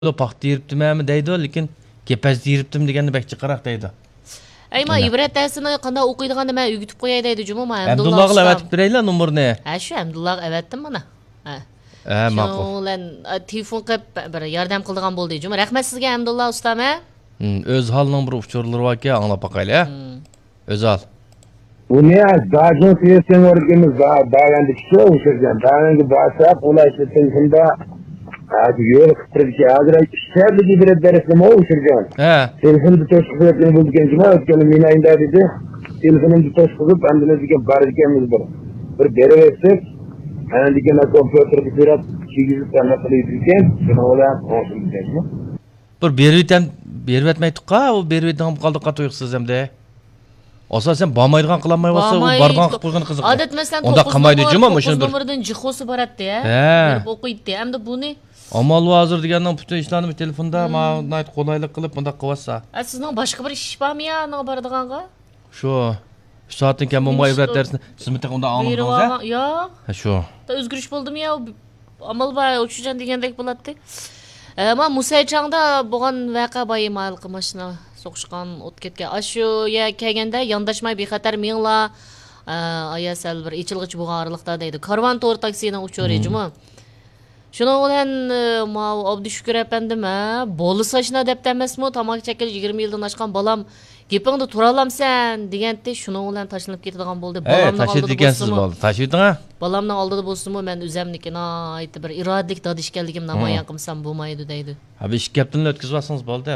paxta yiribdimi deydi, lekin kepaz yiribdim deganda bekçi qaraq deydi. Ayma ibrat dersini qanday o'qiydiganda men o'rgatib qo'yay deydi Juma. Abdullohga avatib beraylar nomerni. Ha shu Abdulloh avatdim mana. Ha. Ma'qul. Ulan telefon qilib bir yordam qildigan bo'ldi Juma. Rahmat sizga Abdulloh ustama. Öz halining bir uchurlari bor ekan, anglab boqayli. Öz hal. Bu ne? Dağcın siyaseten örgümüz dağlandık şu uçurcan. Dağlandık basap ulaştı telefonda yol kıtırıcı ki azra işlerdi gibi bir dersimi o uçurcan. Telefonda toşkup ettiğini bulduk Cuma ötkenim minayında dedi. Telefonumda toşkup andına diken barıkemiz bir. Bir deri versek hani diken kompüter bir sürat 200 tane kılıydıkken şuna olan olsun diyeceğim. Bir berib etmeydik o berib etdiğim kaldık katıyıksız hem de. Olsa sen bamaydigan qılanmay bolsa, u bargan qilib qo'ygan qiziq. Odat masalan Onda qamaydi juma shuni bir nomerdan jixosi boradi ya. Berib o'qiydi. Hamda buni amal hozir degandan butun ishlarni telefonda mana qolaylik qilib bunda qilyapsa. Sizning boshqa bir ish bormi ya, nima bordiganga? Shu soatdan kam bo'lmay ibrat darsini siz bitta unda angladingiz-a? Yo'q. Ha shu. O'zgarish bo'ldimi ya? Amal bor, o'shajan degandek bo'ladi. Ama Musa Changda bo'lgan voqea bayimalik mashina so'qishgan o't ketgan. Ashu ya kelganda yondashmay bexatar mingla ayasal bir ichilg'ich bo'lgan oraliqda deydi. Karvan to'r taksining uchori Juma. Shuning bilan ma Abdushukur apandim bo'lisashna deb emasmi? Tamoq chekil 20 yildan oshgan bolam gapingni tura olamsan deganda shuning bilan tashlanib ketadigan bo'ldi. Bolamni oldida ekansiz bo'ldi. Tashdingmi? Bolamning oldida bo'lsinmi, men o'zimniki aytdi bir irodik dodish ekanligim namoyon qilsam bo'lmaydi deydi. Ha besh gapdan o'tkazib bo'ldi.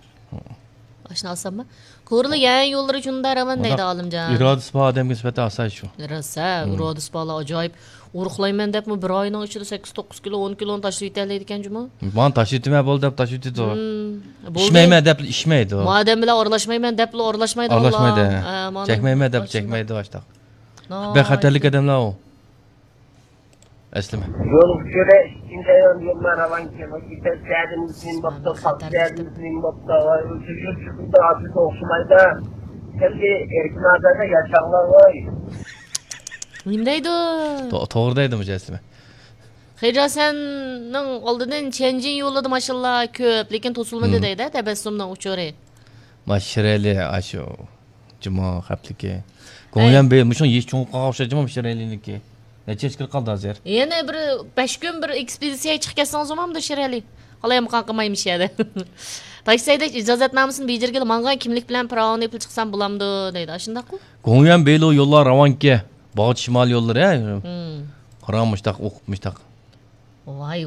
Ashna olsammi? Ko'rli yangi yo'llar uchun daraman deydi olimjon. Irodasi bor odamga nisbatan asoy shu. Irodasi bor ajoyib. Urug'layman debmi bir oyning ichida 8-9 kilo 10 kiloni tashlab yetaylik ekan Juma. Men tashlitma bo'ldi deb tashlitdi. Ishmayman deb ishmaydi. Madam bilan oralashmayman deb oralashmaydi. Oralashmaydi. Chekmayman deb chekmaydi boshda. Bexatarlik odamlar u. Aslima. Yol göre indeyon yollar avan kemer. İtes derdimizin bakta, kalk derdimizin bakta. Üçüncü çıkıntı hafif okşumayda. Kendi erkin adada yaşarlar var. Nimdeydi? To'g'ridaydi Aslima. Xeyra senning oldidan chenjin yo'lladi mashallah ko'p, lekin to'silmadi deydi tabassumdan uchori. Mashirali ashu. Juma hapliki. Ko'nglim be, mushun yesh cho'ng qog'oshajim mashiraliniki. Necha chiqib qoldi hozir? Yana bir 5 kun bir ekspeditsiyaga chiqib ketsangiz hamda shirali. Qalayam qilmaymish edi. Taksiyada ijozatnomasini bejirgil menga kimlik bilan pravoni pul chiqsam bo'lamdi deydi. Shundaqku? Ko'nglim belo yo'llar ravanki. Bog'ot shimol yo'llari qarammishtaq o'qibmishtaq. Voy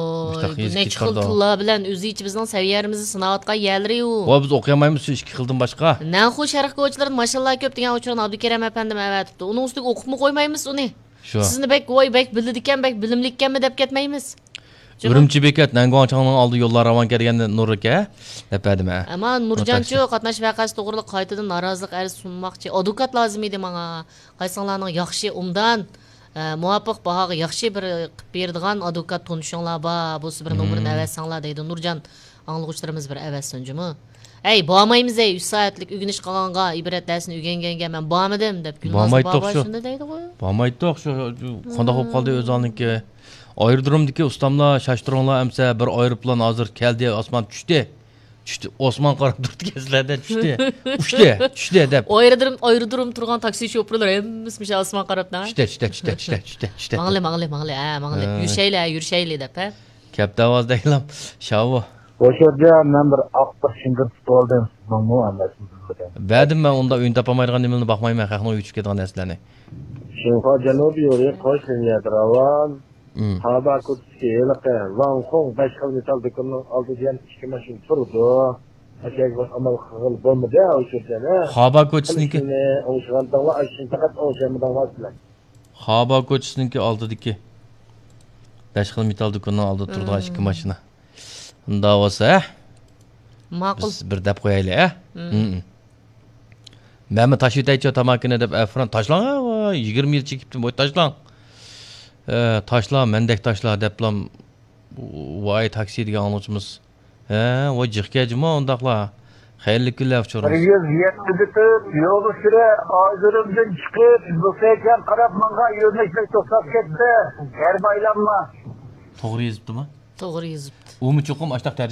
ne chiqildilar bilan o'zi ichi bizning saviyamizni sinayotgan yerlari u. Voy biz o'qiyamaymiz shu 2 xildan boshqa. Nanxu sharq ko'chlarida mashallah ko'p degan uchun Abdukaram apandim avatibdi. Uning ustiga o'qibmi qo'ymaymiz uni. Sizni bek bilimli ekanmi deb ketmaymiz. Urumchi bekat Nangon changning oldi yo'llar ravon kelganda Nur aka depadim. Ammo Nurjonchi qatnash voqeasi to'g'riliq qaytadan norozilik arz sunmoqchi. Advokat lozim edi menga. Qaysanlarning yaxshi umdan muvofiq bahoga yaxshi bir qilib beradigan advokat tunishinglar bor. Bu bir nomerni avatsanglar deydi Nurjon. Anglag'uvchilarimiz bir avassinjimi? Ey, bormaymiz 3 soatlik o'rganish qilganga, ibrat darsini o'rganganga men bormadim deb Gulnoza baba shunda deydi qo'y. Bormaydi shu qanday bo'lib qoldi o'zalniki. Aerodromdagi ustamlar shashtiringlar amsa bir aeroplan hozir keldi, osmon tushdi. Osmon qarab turdi kezlarda tushdi deb. Aerodrom turgan taksi shoferlar hammasimiz osmon qarabdan. Tushdi. Mangli. Yurshaylar deb, ha. Kapta ovozdaglar shavo. O'sherda men bir aqtiq shingir tutoldim. Bunga anlasizmi? Ba'dim men unda o'yin topamaydigan nimalarni baxmayman, haqni uyuchib ketgan narsalarni. Shuha janubiy yo'lga qo'shilgan ravan. Haba kutski elaqqa Van Hong 5 xil metal do'konining oldidan 2 mashina turdi. Achaga amal qilib bo'lmadi o'sherda. Haba ko'chisiniki. O'shg'andag'lar ashin faqat o'shamdan voslar. Haba ko'chisiniki oldidagi 5 xil metal do'konining oldida turdi 2 mashina. Unda bo'lsa, ma'qul. Biz bir deb qo'yaylik, Meni tashitaychi tamakini deb afron tashlang, 20 yil chekibdim, bo'y tashlang. Tashla, mendek tashla deblam. Voy taksi degan angluvchimiz. Voy jiqkajimi undaqlar. Xayrli kunlar uchun. 107 bitib, yo'l ustida hozirdan chiqib, Musaga qarab menga yo'lni to'xtab ketdi. Her baylanma. To'g'ri yozibdimi? To'g'ri yozibdi. Umi cho'qim ashtaq